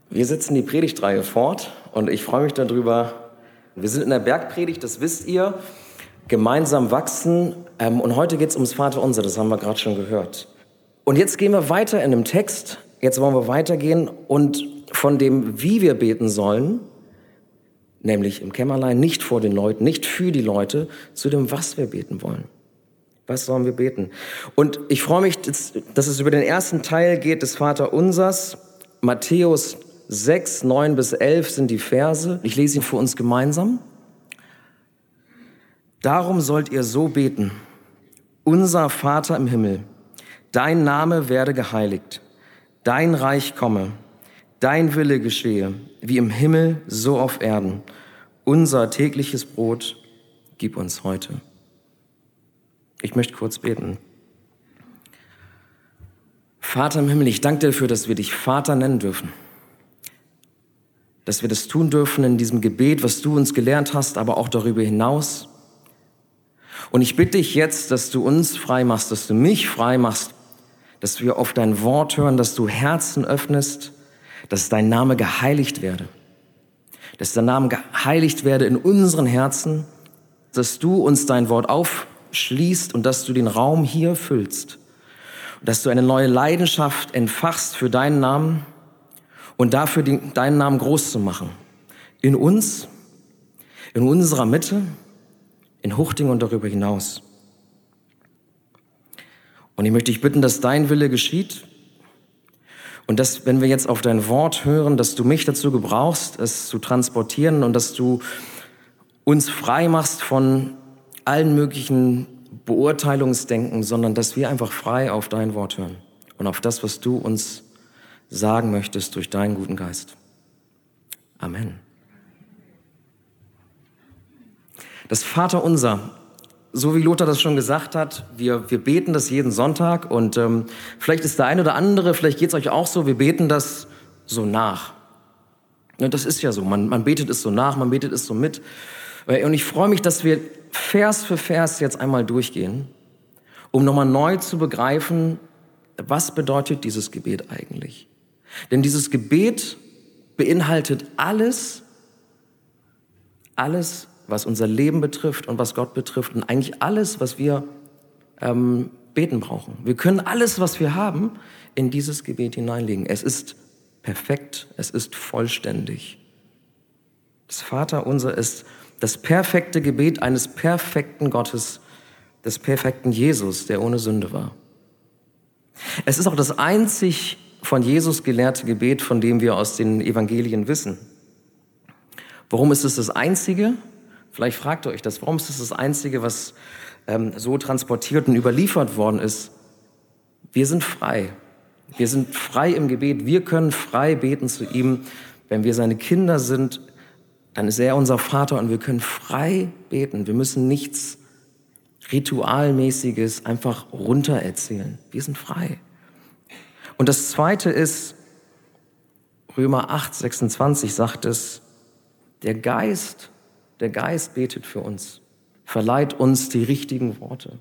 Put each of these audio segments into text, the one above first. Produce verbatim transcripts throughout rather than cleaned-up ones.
Wir setzen die Predigtreihe fort und ich freue mich darüber. Wir sind in der Bergpredigt, das wisst ihr, gemeinsam wachsen. Und heute geht es ums Vaterunser, das haben wir gerade schon gehört. Und jetzt gehen wir weiter in dem Text. Jetzt wollen wir weitergehen und von dem, wie wir beten sollen, nämlich im Kämmerlein, nicht vor den Leuten, nicht für die Leute, zu dem, was wir beten wollen. Was sollen wir beten? Und ich freue mich, dass es über den ersten Teil geht des Vaterunsers. Matthäus sechs, neun bis elf sind die Verse. Ich lese ihn für uns gemeinsam. Darum sollt ihr so beten: Unser Vater im Himmel, dein Name werde geheiligt, dein Reich komme, dein Wille geschehe, wie im Himmel, so auf Erden. Unser tägliches Brot gib uns heute. Ich möchte kurz beten. Vater im Himmel, ich danke dir dafür, dass wir dich Vater nennen dürfen. Dass wir das tun dürfen in diesem Gebet, was du uns gelehrt hast, aber auch darüber hinaus. Und ich bitte dich jetzt, dass du uns frei machst, dass du mich frei machst, dass wir auf dein Wort hören, dass du Herzen öffnest, dass dein Name geheiligt werde. Dass dein Name geheiligt werde in unseren Herzen, dass du uns dein Wort aufschließt und dass du den Raum hier füllst. Dass du eine neue Leidenschaft entfachst für deinen Namen und dafür den, deinen Namen groß zu machen. In uns, in unserer Mitte, in Huchting und darüber hinaus. Und ich möchte dich bitten, dass dein Wille geschieht und dass, wenn wir jetzt auf dein Wort hören, dass du mich dazu gebrauchst, es zu transportieren und dass du uns frei machst von allen möglichen Beurteilungsdenken, sondern dass wir einfach frei auf dein Wort hören und auf das, was du uns sagen möchtest durch deinen guten Geist. Amen. Das Vaterunser, so wie Lothar das schon gesagt hat, wir, wir beten das jeden Sonntag und ähm, vielleicht ist der eine oder andere, vielleicht geht es euch auch so, wir beten das so nach. Ja, das ist ja so, man, man betet es so nach, man betet es so mit. Und ich freue mich, dass wir Vers für Vers jetzt einmal durchgehen, um nochmal neu zu begreifen, was bedeutet dieses Gebet eigentlich? Denn dieses Gebet beinhaltet alles, alles, was unser Leben betrifft und was Gott betrifft und eigentlich alles, was wir ähm, beten brauchen. Wir können alles, was wir haben, in dieses Gebet hineinlegen. Es ist perfekt, es ist vollständig. Das Vaterunser ist das perfekte Gebet eines perfekten Gottes, des perfekten Jesus, der ohne Sünde war. Es ist auch das einzig von Jesus gelehrte Gebet, von dem wir aus den Evangelien wissen. Warum ist es das einzige? Vielleicht fragt ihr euch das. Warum ist es das einzige, was ähm, so transportiert und überliefert worden ist? Wir sind frei. Wir sind frei im Gebet. Wir können frei beten zu ihm. Wenn wir seine Kinder sind, dann ist er unser Vater und wir können frei beten. Wir müssen nichts Ritualmäßiges einfach runtererzählen. Wir sind frei. Und das Zweite ist, Römer acht, sechsundzwanzig sagt es, der Geist, der Geist betet für uns, verleiht uns die richtigen Worte.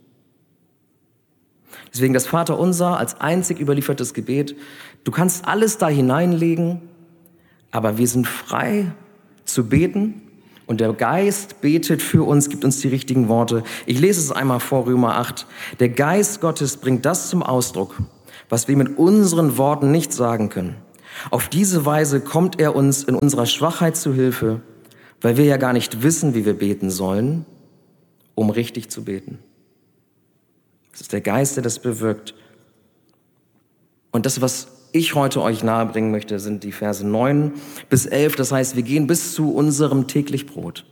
Deswegen das Vaterunser als einzig überliefertes Gebet. Du kannst alles da hineinlegen, aber wir sind frei zu beten und der Geist betet für uns, gibt uns die richtigen Worte. Ich lese es einmal vor, Römer acht. Der Geist Gottes bringt das zum Ausdruck, was wir mit unseren Worten nicht sagen können. Auf diese Weise kommt er uns in unserer Schwachheit zu Hilfe, weil wir ja gar nicht wissen, wie wir beten sollen, um richtig zu beten. Es ist der Geist, der das bewirkt. Und das, was ich heute euch nahebringen möchte, sind die Verse neun bis elf. Das heißt, wir gehen bis zu unserem täglich Brot.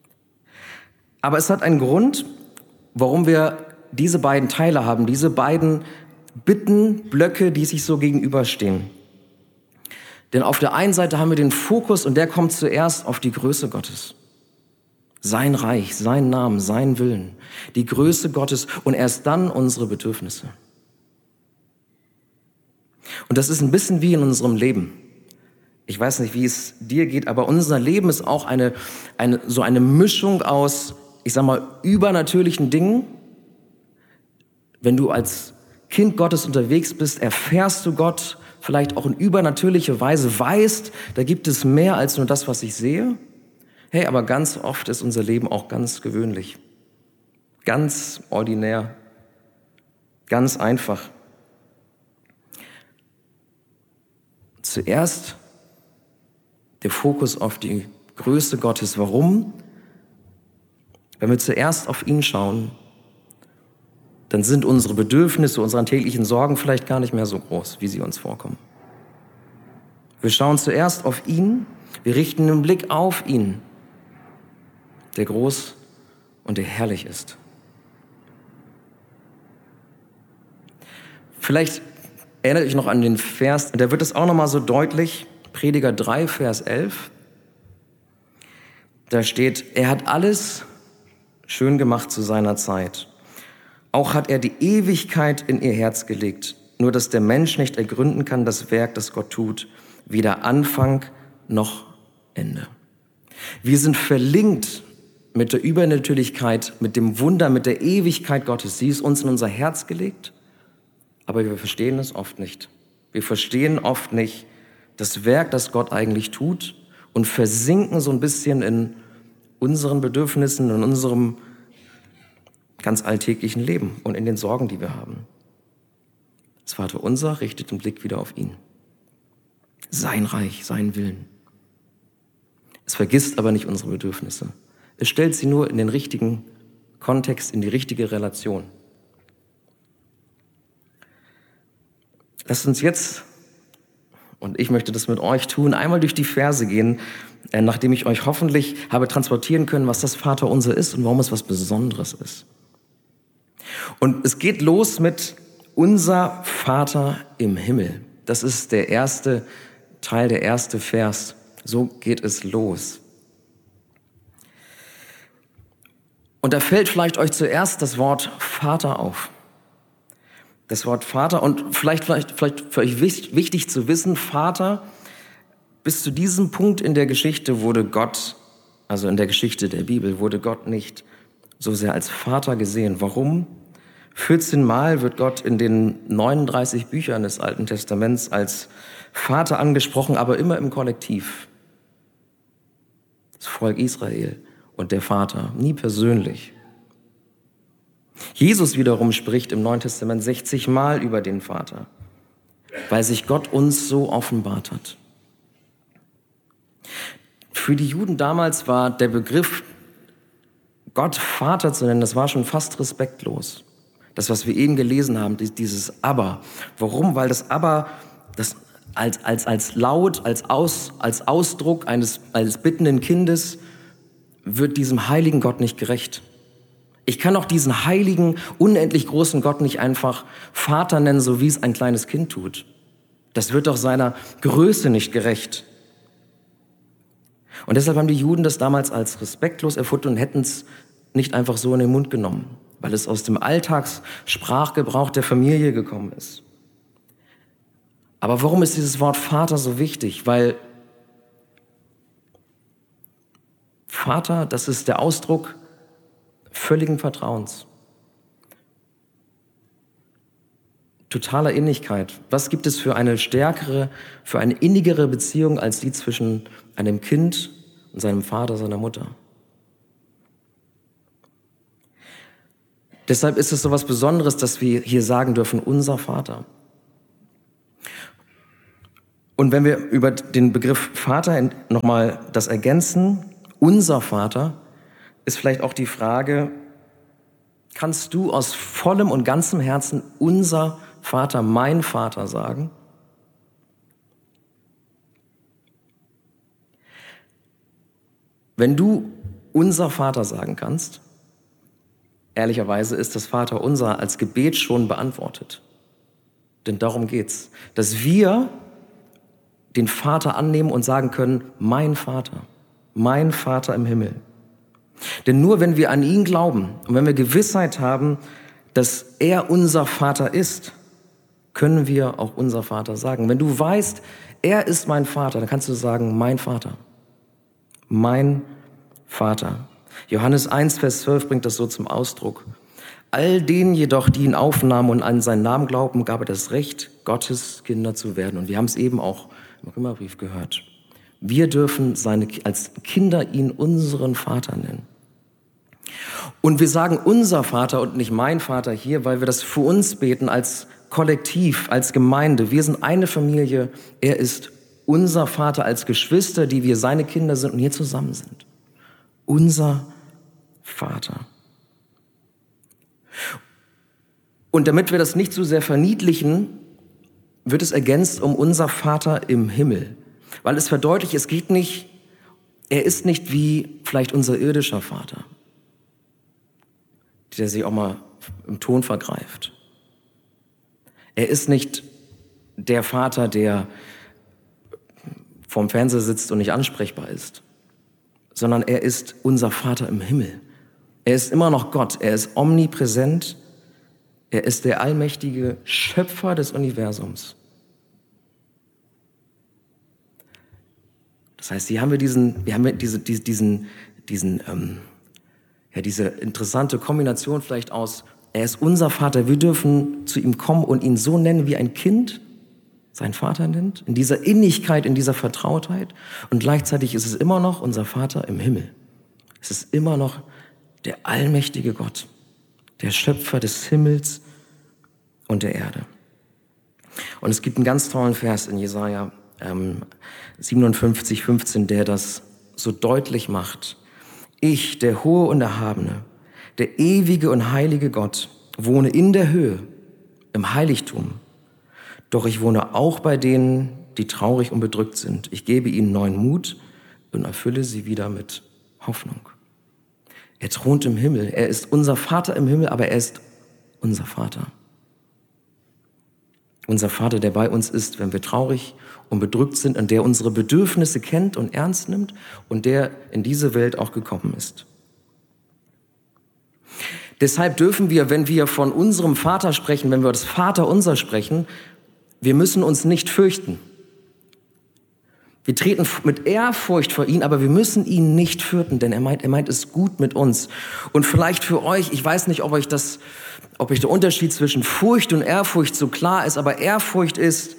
Aber es hat einen Grund, warum wir diese beiden Teile haben, diese beiden Bittenblöcke, die sich so gegenüberstehen. Denn auf der einen Seite haben wir den Fokus und der kommt zuerst auf die Größe Gottes. Sein Reich, sein Namen, sein Willen, die Größe Gottes und erst dann unsere Bedürfnisse. Und das ist ein bisschen wie in unserem Leben. Ich weiß nicht, wie es dir geht, aber unser Leben ist auch eine, eine, so eine Mischung aus, ich sag mal, übernatürlichen Dingen. Wenn du als Kind Gottes unterwegs bist, erfährst du Gott, vielleicht auch in übernatürlicher Weise weißt, da gibt es mehr als nur das, was ich sehe. Hey, aber ganz oft ist unser Leben auch ganz gewöhnlich, ganz ordinär, ganz einfach. Zuerst der Fokus auf die Größe Gottes. Warum? Wenn wir zuerst auf ihn schauen, dann sind unsere Bedürfnisse, unsere täglichen Sorgen vielleicht gar nicht mehr so groß, wie sie uns vorkommen. Wir schauen zuerst auf ihn, wir richten den Blick auf ihn, der groß und der herrlich ist. Vielleicht erinnert euch noch an den Vers, da wird es auch nochmal so deutlich, Prediger drei, Vers elf. Da steht, er hat alles schön gemacht zu seiner Zeit. Auch hat er die Ewigkeit in ihr Herz gelegt, nur dass der Mensch nicht ergründen kann, das Werk, das Gott tut, weder Anfang noch Ende. Wir sind verlinkt mit der Übernatürlichkeit, mit dem Wunder, mit der Ewigkeit Gottes. Sie ist uns in unser Herz gelegt, aber wir verstehen es oft nicht. Wir verstehen oft nicht das Werk, das Gott eigentlich tut und versinken so ein bisschen in unseren Bedürfnissen, in unserem ganz alltäglichen Leben und in den Sorgen, die wir haben. Das Vaterunser richtet den Blick wieder auf ihn. Sein Reich, sein Willen. Es vergisst aber nicht unsere Bedürfnisse. Es stellt sie nur in den richtigen Kontext, in die richtige Relation. Lasst uns jetzt, und ich möchte das mit euch tun, einmal durch die Verse gehen, äh, nachdem ich euch hoffentlich habe transportieren können, was das Vaterunser ist und warum es was Besonderes ist. Und es geht los mit unser Vater im Himmel. Das ist der erste Teil, der erste Vers. So geht es los. Und da fällt vielleicht euch zuerst das Wort Vater auf. Das Wort Vater und vielleicht, vielleicht, vielleicht für euch wichtig, wichtig zu wissen, Vater, bis zu diesem Punkt in der Geschichte wurde Gott, also in der Geschichte der Bibel, wurde Gott nicht so sehr als Vater gesehen. Warum? vierzehn Mal wird Gott in den neununddreißig Büchern des Alten Testaments als Vater angesprochen, aber immer im Kollektiv. Das Volk Israel und der Vater, nie persönlich. Jesus wiederum spricht im Neuen Testament sechzig Mal über den Vater, weil sich Gott uns so offenbart hat. Für die Juden damals war der Begriff, Gott Vater zu nennen, das war schon fast respektlos. Das, was wir eben gelesen haben, dieses Aber. Warum? Weil das Aber, das als, als, als Laut, als, Aus, als Ausdruck eines, eines bittenden Kindes, wird diesem heiligen Gott nicht gerecht. Ich kann auch diesen heiligen, unendlich großen Gott nicht einfach Vater nennen, so wie es ein kleines Kind tut. Das wird doch seiner Größe nicht gerecht. Und deshalb haben die Juden das damals als respektlos erfunden und hätten es nicht einfach so in den Mund genommen, weil es aus dem Alltagssprachgebrauch der Familie gekommen ist. Aber warum ist dieses Wort Vater so wichtig? Weil Vater, das ist der Ausdruck völligen Vertrauens, totaler Innigkeit. Was gibt es für eine stärkere, für eine innigere Beziehung als die zwischen einem Kind und seinem Vater, seiner Mutter? Deshalb ist es so was Besonderes, dass wir hier sagen dürfen, unser Vater. Und wenn wir über den Begriff Vater nochmal das ergänzen, unser Vater, ist vielleicht auch die Frage, kannst du aus vollem und ganzem Herzen unser Vater, mein Vater sagen? Wenn du unser Vater sagen kannst, ehrlicherweise ist das Vaterunser als Gebet schon beantwortet. Denn darum geht's, dass wir den Vater annehmen und sagen können, mein Vater, mein Vater im Himmel. Denn nur wenn wir an ihn glauben und wenn wir Gewissheit haben, dass er unser Vater ist, können wir auch unser Vater sagen. Wenn du weißt, er ist mein Vater, dann kannst du sagen, mein Vater, mein Vater. Johannes eins, Vers zwölf bringt das so zum Ausdruck. All denen jedoch, die ihn aufnahmen und an seinen Namen glauben, gab er das Recht, Gottes Kinder zu werden. Und wir haben es eben auch im Römerbrief gehört. Wir dürfen seine, als Kinder ihn unseren Vater nennen. Und wir sagen unser Vater und nicht mein Vater hier, weil wir das für uns beten als Kollektiv, als Gemeinde. Wir sind eine Familie. Er ist unser Vater als Geschwister, die wir seine Kinder sind und hier zusammen sind. Unser Vater. Und damit wir das nicht zu sehr verniedlichen, wird es ergänzt um unser Vater im Himmel. Weil es verdeutlicht, es geht nicht, er ist nicht wie vielleicht unser irdischer Vater, der sich auch mal im Ton vergreift. Er ist nicht der Vater, der vorm Fernseher sitzt und nicht ansprechbar ist, sondern er ist unser Vater im Himmel. Er ist immer noch Gott, er ist omnipräsent, er ist der allmächtige Schöpfer des Universums. Das heißt, hier haben wir diesen, wir haben diese, diesen, diesen, ähm, ja, diese interessante Kombination vielleicht aus, er ist unser Vater, wir dürfen zu ihm kommen und ihn so nennen, wie ein Kind seinen Vater nennt, in dieser Innigkeit, in dieser Vertrautheit. Und gleichzeitig ist es immer noch unser Vater im Himmel. Es ist immer noch der allmächtige Gott, der Schöpfer des Himmels und der Erde. Und es gibt einen ganz tollen Vers in Jesaja ähm, siebenundfünfzig, fünfzehn, der das so deutlich macht. Ich, der Hohe und Erhabene, der ewige und heilige Gott, wohne in der Höhe, im Heiligtum. Doch ich wohne auch bei denen, die traurig und bedrückt sind. Ich gebe ihnen neuen Mut und erfülle sie wieder mit Hoffnung. Er thront im Himmel. Er ist unser Vater im Himmel, aber er ist unser Vater. Unser Vater, der bei uns ist, wenn wir traurig und bedrückt sind und der unsere Bedürfnisse kennt und ernst nimmt und der in diese Welt auch gekommen ist. Deshalb dürfen wir, wenn wir von unserem Vater sprechen, wenn wir das Vaterunser sprechen, wir müssen uns nicht fürchten. Wir treten mit Ehrfurcht vor ihn, aber wir müssen ihn nicht fürchten, denn er meint, er meint es gut mit uns. Und vielleicht für euch, ich weiß nicht, ob euch das, ob euch der Unterschied zwischen Furcht und Ehrfurcht so klar ist, aber Ehrfurcht ist,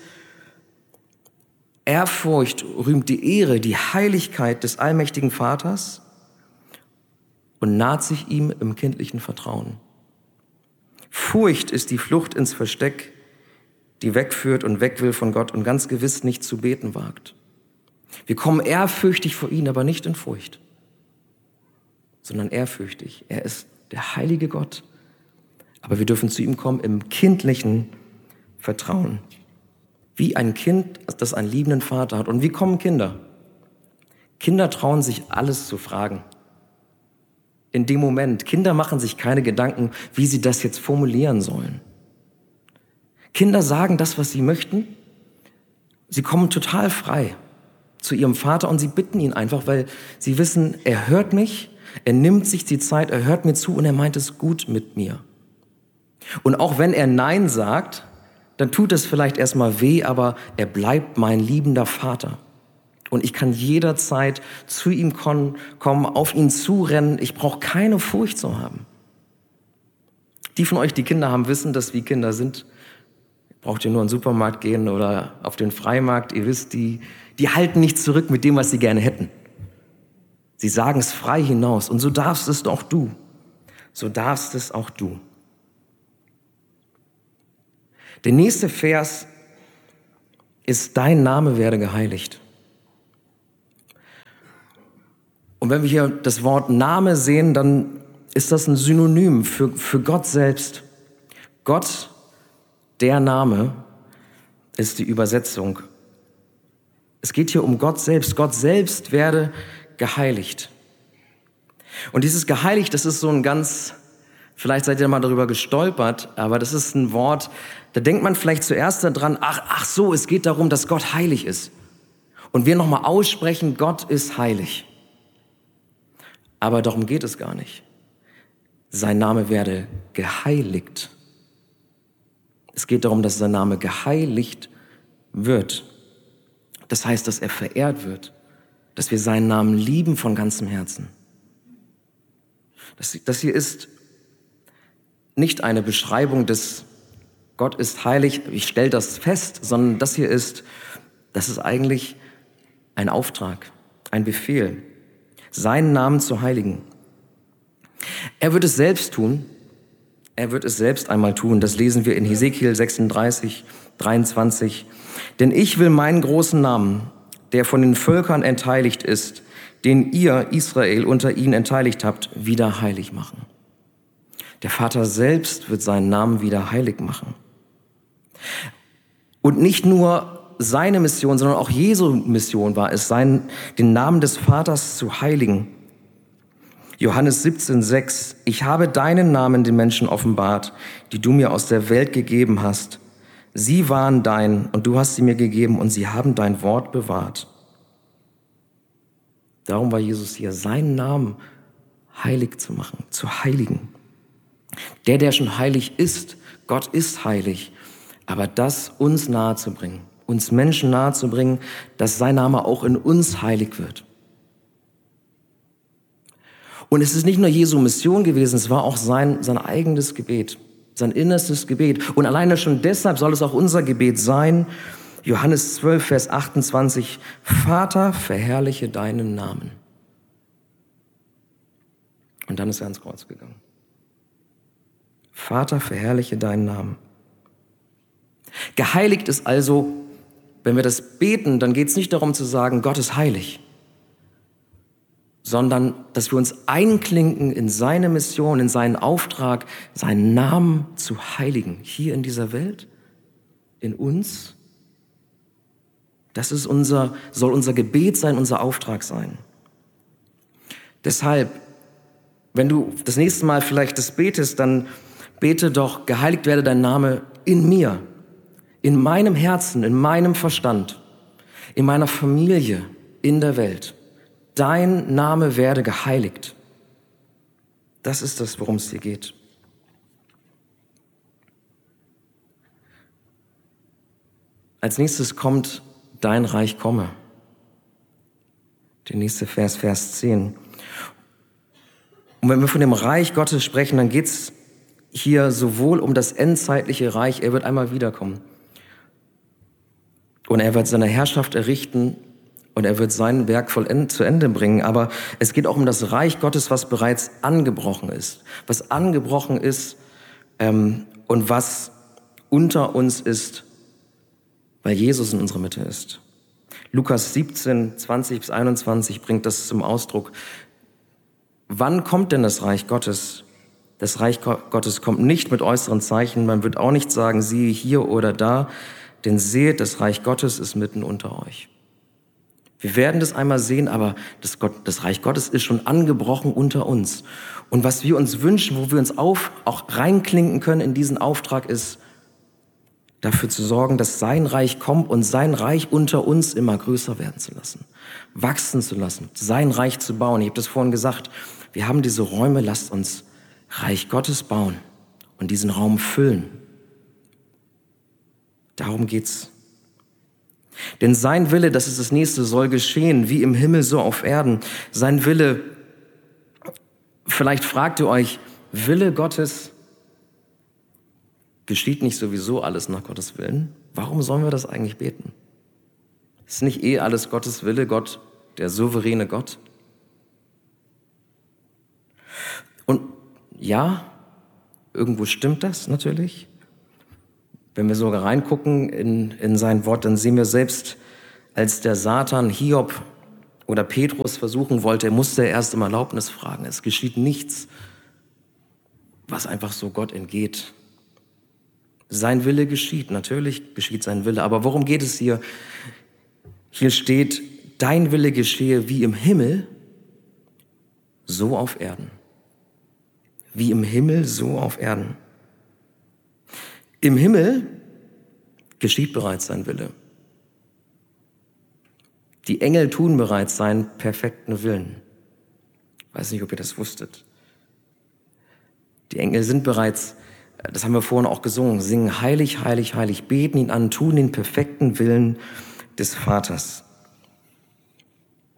Ehrfurcht rühmt die Ehre, die Heiligkeit des allmächtigen Vaters und naht sich ihm im kindlichen Vertrauen. Furcht ist die Flucht ins Versteck, die wegführt und weg will von Gott und ganz gewiss nicht zu beten wagt. Wir kommen ehrfürchtig vor ihn, aber nicht in Furcht, sondern ehrfürchtig. Er ist der heilige Gott, aber wir dürfen zu ihm kommen im kindlichen Vertrauen. Wie ein Kind, das einen liebenden Vater hat. Und wie kommen Kinder? Kinder trauen sich alles zu fragen. In dem Moment, Kinder machen sich keine Gedanken, wie sie das jetzt formulieren sollen. Kinder sagen das, was sie möchten. Sie kommen total frei zu ihrem Vater und sie bitten ihn einfach, weil sie wissen, er hört mich, er nimmt sich die Zeit, er hört mir zu und er meint es gut mit mir. Und auch wenn er Nein sagt, dann tut es vielleicht erstmal weh, aber er bleibt mein liebender Vater. Und ich kann jederzeit zu ihm kommen, auf ihn zurennen. Ich brauche keine Furcht zu haben. Die von euch, die Kinder haben, wissen, dass wir Kinder sind. Braucht ihr nur in den Supermarkt gehen oder auf den Freimarkt. Ihr wisst, die, die halten nicht zurück mit dem, was sie gerne hätten. Sie sagen es frei hinaus. Und so darfst es auch du. So darfst es auch du. Der nächste Vers ist, dein Name werde geheiligt. Und wenn wir hier das Wort Name sehen, dann ist das ein Synonym für, für Gott selbst. Gott, der Name, ist die Übersetzung. Es geht hier um Gott selbst. Gott selbst werde geheiligt. Und dieses geheiligt, das ist so ein ganz, vielleicht seid ihr mal darüber gestolpert, aber das ist ein Wort, da denkt man vielleicht zuerst daran, ach, ach so, es geht darum, dass Gott heilig ist. Und wir nochmal aussprechen, Gott ist heilig. Aber darum geht es gar nicht. Sein Name werde geheiligt. Es geht darum, dass sein Name geheiligt wird. Das heißt, dass er verehrt wird, dass wir seinen Namen lieben von ganzem Herzen. Das, das hier ist nicht eine Beschreibung des Gott ist heilig, ich stelle das fest, sondern das hier ist, das ist eigentlich ein Auftrag, ein Befehl, seinen Namen zu heiligen. Er wird es selbst tun, er wird es selbst einmal tun, das lesen wir in Hesekiel sechsunddreißig, dreiundzwanzig. Denn ich will meinen großen Namen, der von den Völkern entheiligt ist, den ihr, Israel, unter ihnen entheiligt habt, wieder heilig machen. Der Vater selbst wird seinen Namen wieder heilig machen. Und nicht nur seine Mission, sondern auch Jesu Mission war es, seinen, den Namen des Vaters zu heiligen. Johannes siebzehn, sechs. Ich habe deinen Namen den Menschen offenbart, die du mir aus der Welt gegeben hast. Sie waren dein und du hast sie mir gegeben und sie haben dein Wort bewahrt. Darum war Jesus hier, seinen Namen heilig zu machen, zu heiligen. Der, der schon heilig ist, Gott ist heilig, aber das uns nahe zu bringen, uns Menschen nahe zu bringen, dass sein Name auch in uns heilig wird. Und es ist nicht nur Jesu Mission gewesen, es war auch sein, sein eigenes Gebet, sein innerstes Gebet. Und alleine schon deshalb soll es auch unser Gebet sein. Johannes zwölf, Vers achtundzwanzig. Vater, verherrliche deinen Namen. Und dann ist er ans Kreuz gegangen. Vater, verherrliche deinen Namen. Geheiligt ist also, wenn wir das beten, dann geht es nicht darum zu sagen, Gott ist heilig, sondern dass wir uns einklinken in seine Mission, in seinen Auftrag, seinen Namen zu heiligen, hier in dieser Welt, in uns. Das ist unser, soll unser Gebet sein, unser Auftrag sein. Deshalb, wenn du das nächste Mal vielleicht das betest, dann bete doch, geheiligt werde dein Name in mir, in meinem Herzen, in meinem Verstand, in meiner Familie, in der Welt. Dein Name werde geheiligt. Das ist das, worum es hier geht. Als nächstes kommt dein Reich komme. Der nächste Vers, Vers zehn. Und wenn wir von dem Reich Gottes sprechen, dann geht es hier sowohl um das endzeitliche Reich, er wird einmal wiederkommen. Und er wird seine Herrschaft errichten und er wird sein Werk vollend zu Ende bringen. Aber es geht auch um das Reich Gottes, was bereits angebrochen ist. Was angebrochen ist ähm, und was unter uns ist, weil Jesus in unserer Mitte ist. Lukas siebzehn, zwanzig bis einundzwanzig bringt das zum Ausdruck. Wann kommt denn das Reich Gottes? Das Reich Gottes kommt nicht mit äußeren Zeichen. Man wird auch nicht sagen, siehe hier oder da. Denn seht, das Reich Gottes ist mitten unter euch. Wir werden das einmal sehen, aber das, Gott, das Reich Gottes ist schon angebrochen unter uns. Und was wir uns wünschen, wo wir uns auf, auch reinklinken können in diesen Auftrag, ist, dafür zu sorgen, dass sein Reich kommt und sein Reich unter uns immer größer werden zu lassen, wachsen zu lassen, sein Reich zu bauen. Ich habe das vorhin gesagt, wir haben diese Räume, lasst uns Reich Gottes bauen und diesen Raum füllen. Darum geht's. Denn sein Wille, das ist das Nächste, soll geschehen, wie im Himmel, so auf Erden. Sein Wille, vielleicht fragt ihr euch, Wille Gottes, geschieht nicht sowieso alles nach Gottes Willen? Warum sollen wir das eigentlich beten? Ist nicht eh alles Gottes Wille, Gott, der souveräne Gott? Und ja, irgendwo stimmt das natürlich. Wenn wir sogar reingucken in, in sein Wort, dann sehen wir selbst, als der Satan Hiob oder Petrus versuchen wollte, er musste erst um Erlaubnis fragen. Es geschieht nichts, was einfach so Gott entgeht. Sein Wille geschieht, natürlich geschieht sein Wille. Aber worum geht es hier? Hier steht, dein Wille geschehe wie im Himmel, so auf Erden. Wie im Himmel, so auf Erden. Im Himmel geschieht bereits sein Wille. Die Engel tun bereits seinen perfekten Willen. Ich weiß nicht, ob ihr das wusstet. Die Engel sind bereits, das haben wir vorhin auch gesungen, singen heilig, heilig, heilig, beten ihn an, tun den perfekten Willen des Vaters.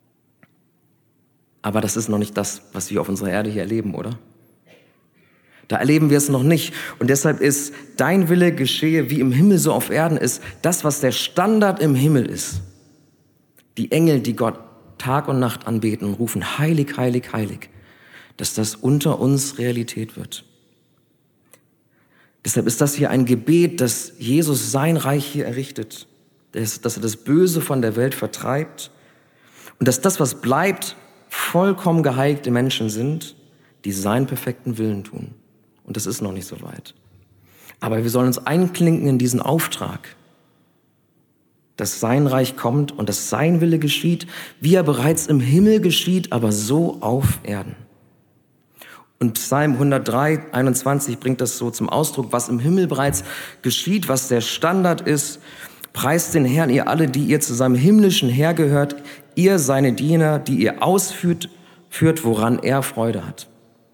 Aber das ist noch nicht das, was wir auf unserer Erde hier erleben, oder? Da erleben wir es noch nicht. Und deshalb ist dein Wille geschehe, wie im Himmel so auf Erden ist, das, was der Standard im Himmel ist. Die Engel, die Gott Tag und Nacht anbeten und rufen, heilig, heilig, heilig, dass das unter uns Realität wird. Deshalb ist das hier ein Gebet, dass Jesus sein Reich hier errichtet, dass, dass er das Böse von der Welt vertreibt und dass das, was bleibt, vollkommen geheiligte Menschen sind, die seinen perfekten Willen tun. Und das ist noch nicht so weit. Aber wir sollen uns einklinken in diesen Auftrag, dass sein Reich kommt und dass sein Wille geschieht, wie er bereits im Himmel geschieht, aber so auf Erden. Und Psalm hundertdrei, einundzwanzig bringt das so zum Ausdruck, was im Himmel bereits geschieht, was der Standard ist. Preist den Herrn, ihr alle, die ihr zu seinem himmlischen Heer gehört, ihr seine Diener, die ihr ausführt, führt, woran er Freude hat.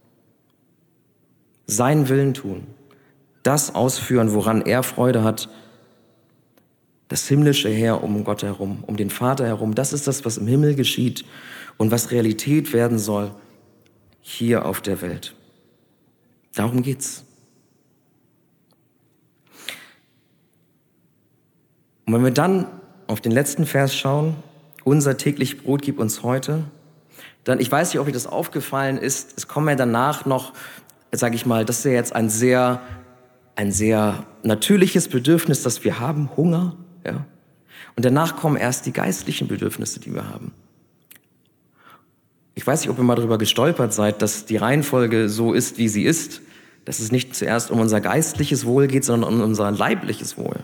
Seinen Willen tun, das ausführen, woran er Freude hat, das himmlische Heer um Gott herum, um den Vater herum, das ist das, was im Himmel geschieht und was Realität werden soll hier auf der Welt. Darum geht's. Und wenn wir dann auf den letzten Vers schauen, unser täglich Brot gib uns heute, dann, ich weiß nicht, ob euch das aufgefallen ist, es kommen ja danach noch, sage ich mal, das ist ja jetzt ein sehr, ein sehr natürliches Bedürfnis, das wir haben, Hunger, ja. Und danach kommen erst die geistlichen Bedürfnisse, die wir haben. Ich weiß nicht, ob ihr mal darüber gestolpert seid, dass die Reihenfolge so ist, wie sie ist, dass es nicht zuerst um unser geistliches Wohl geht, sondern um unser leibliches Wohl.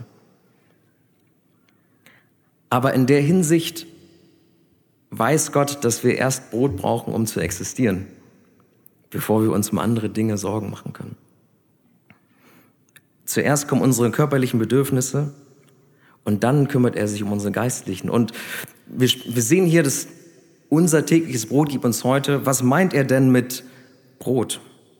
Aber in der Hinsicht weiß Gott, dass wir erst Brot brauchen, um zu existieren, bevor wir uns um andere Dinge Sorgen machen können. Zuerst kommen unsere körperlichen Bedürfnisse und dann kümmert er sich um unsere geistlichen. Und wir, wir sehen hier, dass unser tägliches Brot gib uns heute. Was meint er denn mit Brot?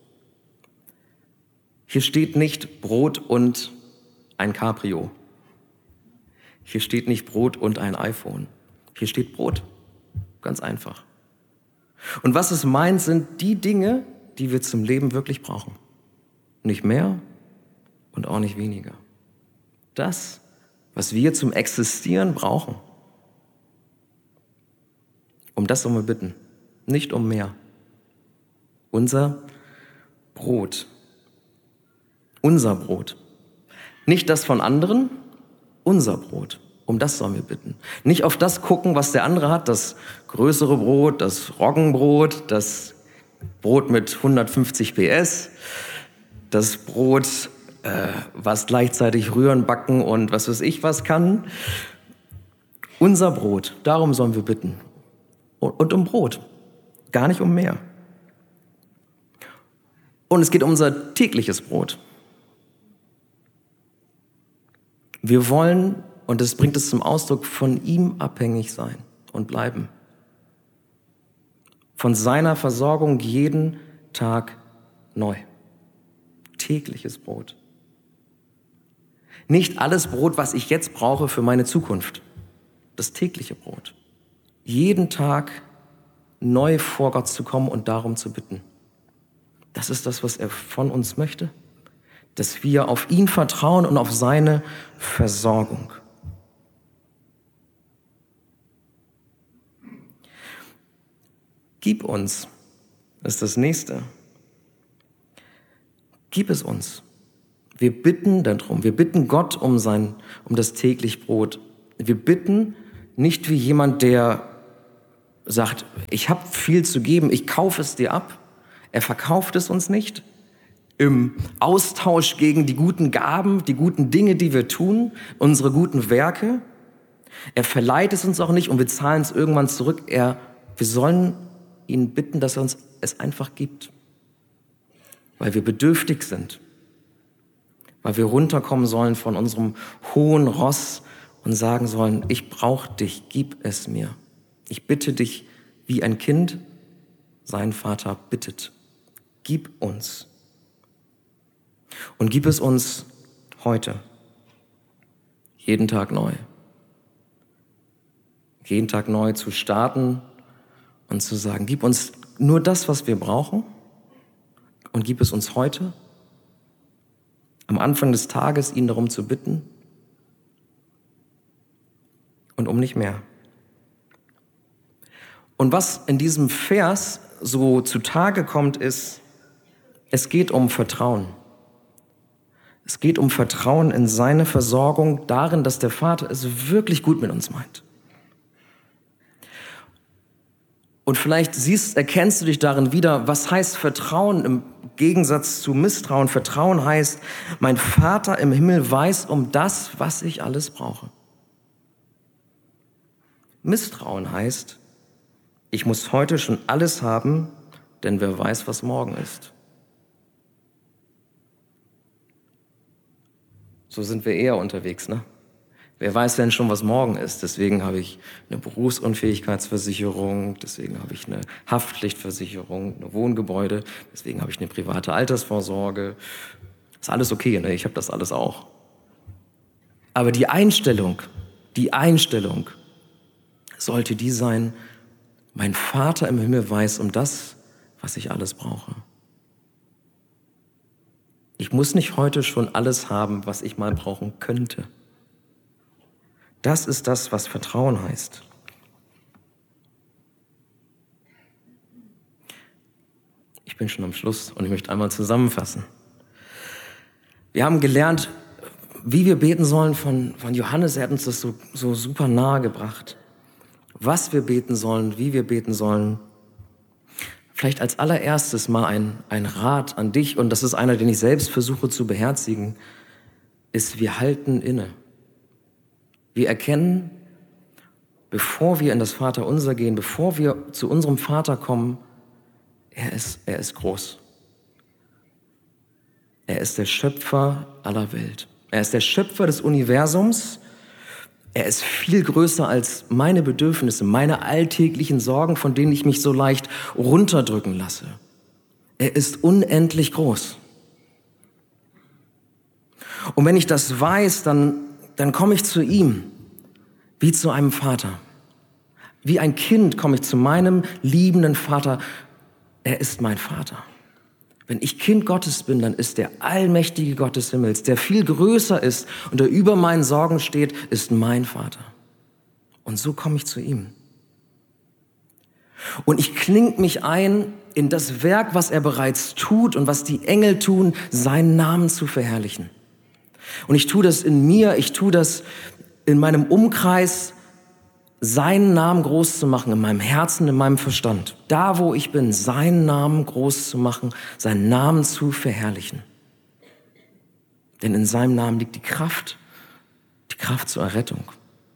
Hier steht nicht Brot und ein Cabrio. Hier steht nicht Brot und ein iPhone. Hier steht Brot. Ganz einfach. Und was es meint, sind die Dinge, die wir zum Leben wirklich brauchen. Nicht mehr und auch nicht weniger. Das, was wir zum Existieren brauchen. Um das sollen wir bitten, nicht um mehr. Unser Brot. Unser Brot. Nicht das von anderen, unser Brot. Um das sollen wir bitten. Nicht auf das gucken, was der andere hat, das größere Brot, das Roggenbrot, das Brot mit hundertfünfzig P S, das Brot, äh, was gleichzeitig rühren, backen und was weiß ich was kann. Unser Brot, darum sollen wir bitten. Und um Brot, gar nicht um mehr. Und es geht um unser tägliches Brot. Wir wollen, und das bringt es zum Ausdruck, von ihm abhängig sein und bleiben. Von seiner Versorgung jeden Tag neu. Tägliches Brot. Nicht alles Brot, was ich jetzt brauche für meine Zukunft. Das tägliche Brot. Jeden Tag neu vor Gott zu kommen und darum zu bitten. Das ist das, was er von uns möchte. Dass wir auf ihn vertrauen und auf seine Versorgung. Gib uns, das ist das Nächste. Gib es uns. Wir bitten darum, wir bitten Gott um sein, um das täglich Brot. Wir bitten nicht wie jemand, der sagt, ich habe viel zu geben, ich kaufe es dir ab. Er verkauft es uns nicht. Im Austausch gegen die guten Gaben, die guten Dinge, die wir tun, unsere guten Werke. Er verleiht es uns auch nicht und wir zahlen es irgendwann zurück. Er, wir sollen ihn bitten, dass er uns es einfach gibt. Weil wir bedürftig sind. Weil wir runterkommen sollen von unserem hohen Ross und sagen sollen, ich brauche dich, gib es mir. Ich bitte dich, wie ein Kind seinen Vater bittet. Gib uns. Und gib es uns heute. Jeden Tag neu. Jeden Tag neu zu starten und zu sagen, gib uns nur das, was wir brauchen. Und gib es uns heute, am Anfang des Tages, ihn darum zu bitten und um nicht mehr. Und was in diesem Vers so zutage kommt, ist, es geht um Vertrauen. Es geht um Vertrauen in seine Versorgung, darin, dass der Vater es wirklich gut mit uns meint. Und vielleicht siehst, erkennst du dich darin wieder, was heißt Vertrauen im Gegensatz zu Misstrauen. Vertrauen heißt, mein Vater im Himmel weiß um das, was ich alles brauche. Misstrauen heißt, ich muss heute schon alles haben, denn wer weiß, was morgen ist. So sind wir eher unterwegs, ne? Wer weiß denn schon, was morgen ist? Deswegen habe ich eine Berufsunfähigkeitsversicherung, deswegen habe ich eine Haftpflichtversicherung, eine Wohngebäude, deswegen habe ich eine private Altersvorsorge. Ist alles okay, ne? Ich habe das alles auch. Aber die Einstellung, die Einstellung sollte die sein, mein Vater im Himmel weiß um das, was ich alles brauche. Ich muss nicht heute schon alles haben, was ich mal brauchen könnte. Das ist das, was Vertrauen heißt. Ich bin schon am Schluss und ich möchte einmal zusammenfassen. Wir haben gelernt, wie wir beten sollen von, von Johannes. Er hat uns das so, so super nahe gebracht. Was wir beten sollen, wie wir beten sollen. Vielleicht als allererstes mal ein, ein Rat an dich, und das ist einer, den ich selbst versuche zu beherzigen, ist, wir halten inne. Wir erkennen, bevor wir in das Vaterunser gehen, bevor wir zu unserem Vater kommen, er ist, er ist groß. Er ist der Schöpfer aller Welt. Er ist der Schöpfer des Universums. Er ist viel größer als meine Bedürfnisse, meine alltäglichen Sorgen, von denen ich mich so leicht runterdrücken lasse. Er ist unendlich groß. Und wenn ich das weiß, dann, dann komme ich zu ihm, wie zu einem Vater. Wie ein Kind komme ich zu meinem liebenden Vater. Er ist mein Vater. Wenn ich Kind Gottes bin, dann ist der allmächtige Gott des Himmels, der viel größer ist und der über meinen Sorgen steht, ist mein Vater. Und so komme ich zu ihm. Und ich klinke mich ein in das Werk, was er bereits tut und was die Engel tun, seinen Namen zu verherrlichen. Und ich tue das in mir, ich tue das in meinem Umkreis, seinen Namen groß zu machen, in meinem Herzen, in meinem Verstand. Da, wo ich bin, seinen Namen groß zu machen, seinen Namen zu verherrlichen. Denn in seinem Namen liegt die Kraft, die Kraft zur Errettung.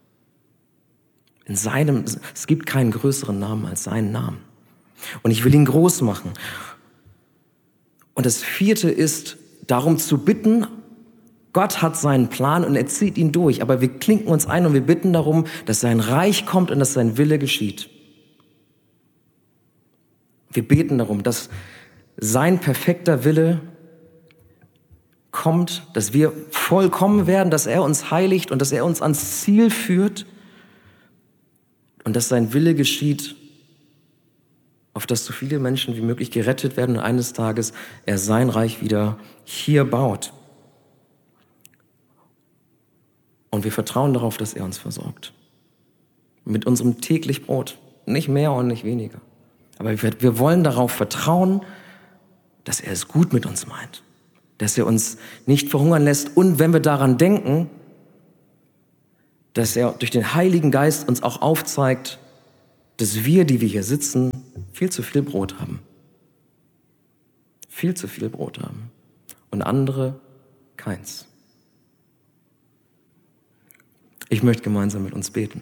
In seinem, es gibt keinen größeren Namen als seinen Namen. Und ich will ihn groß machen. Und das vierte ist, darum zu bitten, Gott hat seinen Plan und er zieht ihn durch, aber wir klinken uns ein und wir bitten darum, dass sein Reich kommt und dass sein Wille geschieht. Wir beten darum, dass sein perfekter Wille kommt, dass wir vollkommen werden, dass er uns heiligt und dass er uns ans Ziel führt und dass sein Wille geschieht, auf dass so viele Menschen wie möglich gerettet werden und eines Tages er sein Reich wieder hier baut. Und wir vertrauen darauf, dass er uns versorgt. Mit unserem täglich Brot. Nicht mehr und nicht weniger. Aber wir, wir wollen darauf vertrauen, dass er es gut mit uns meint. Dass er uns nicht verhungern lässt. Und wenn wir daran denken, dass er durch den Heiligen Geist uns auch aufzeigt, dass wir, die wir hier sitzen, viel zu viel Brot haben. Viel zu viel Brot haben. Und andere keins. Ich möchte gemeinsam mit uns beten.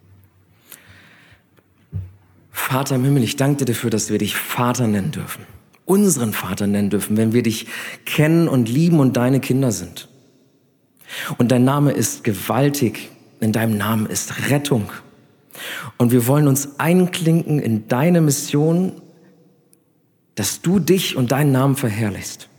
Vater im Himmel, ich danke dir dafür, dass wir dich Vater nennen dürfen. Unseren Vater nennen dürfen, wenn wir dich kennen und lieben und deine Kinder sind. Und dein Name ist gewaltig. In deinem Namen ist Rettung. Und wir wollen uns einklinken in deine Mission, dass du dich und deinen Namen verherrlichst.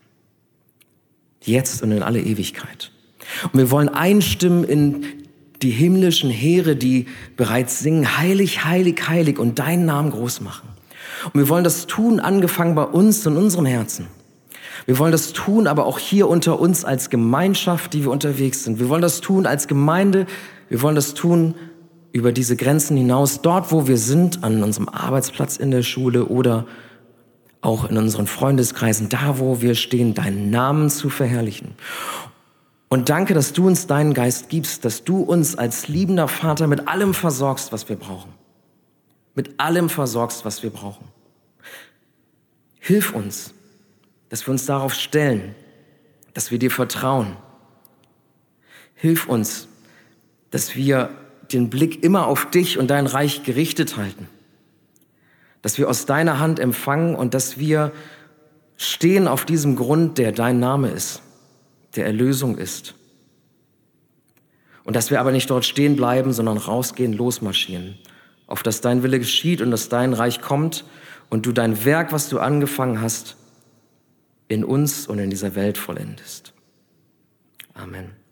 Jetzt und in alle Ewigkeit. Und wir wollen einstimmen in die himmlischen Heere, die bereits singen, heilig, heilig, heilig und deinen Namen groß machen. Und wir wollen das tun, angefangen bei uns in unserem Herzen. Wir wollen das tun, aber auch hier unter uns als Gemeinschaft, die wir unterwegs sind. Wir wollen das tun als Gemeinde. Wir wollen das tun über diese Grenzen hinaus, dort, wo wir sind, an unserem Arbeitsplatz in der Schule oder auch in unseren Freundeskreisen, da, wo wir stehen, deinen Namen zu verherrlichen. Und danke, dass du uns deinen Geist gibst, dass du uns als liebender Vater mit allem versorgst, was wir brauchen. Mit allem versorgst, was wir brauchen. Hilf uns, dass wir uns darauf stellen, dass wir dir vertrauen. Hilf uns, dass wir den Blick immer auf dich und dein Reich gerichtet halten. Dass wir aus deiner Hand empfangen und dass wir stehen auf diesem Grund, der dein Name ist, der Erlösung ist. Und dass wir aber nicht dort stehen bleiben, sondern rausgehen, losmarschieren, auf dass dein Wille geschieht und dass dein Reich kommt und du dein Werk, was du angefangen hast, in uns und in dieser Welt vollendest. Amen.